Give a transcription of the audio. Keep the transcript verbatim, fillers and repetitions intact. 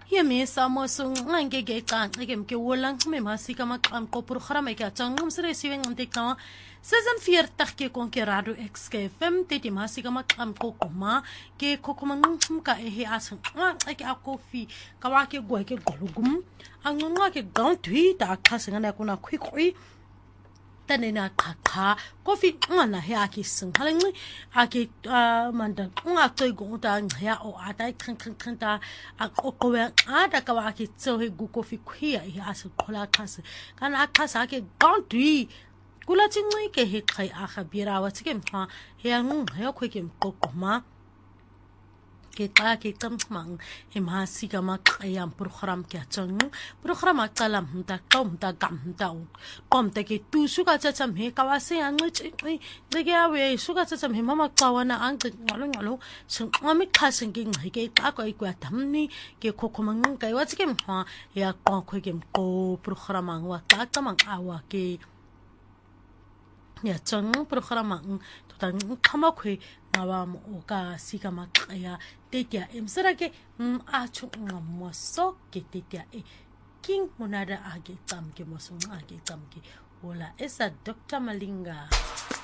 Yemi Samosung Langege Egem Gewolang Memasika Makam Kopurhameka Tangum receiving on Tekna Season Fear Take Conquerado Exke Fem Teti Masika Makam Kokoma Ke Kokomanga Ehe Asan like a coffee Kawaki Goke Golugum Angake Gaunt Tweet a cousin and I gonna quickly Tanena kaka coffee ngana haki sing halingly aki manda nga toy go ta ngya o ata kan kan kan ta akowe ada kawaki so he gu coffee khia hi asu khola khas kana khasa ke gantui kula chingui ke he khai a khabira wa chikem ha he ngu he khokem kokoma Kita kita mang himasi kama kayam program kya chang program akalam ta kom ta gam ta kom ta ke tu suka cha cham he kawase ang chi dege awe suka cha cham he mama kawana ang ngalo ngalo sung ami khasing king he ke ta ko ikwa tamni ke khokhomang kai wa chikem ha ya ko khokem ko program ang wa ta tamang awa ke ya chang program ang tang kama khoi nawam oka sika makaya tetia emsarake achu ngamoso ke tetia e king monada age tam ke moso age tam ke wala esa Doctor Malinga.